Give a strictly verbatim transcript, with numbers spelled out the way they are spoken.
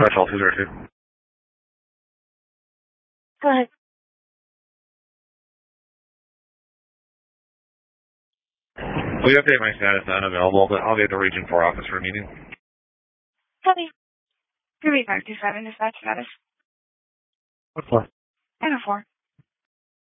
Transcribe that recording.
Special two zero two. Go ahead. We update my status to unavailable, but I'll be at the Region four office for a meeting. Copy. three five two seven, dispatch status. What for? nine oh four.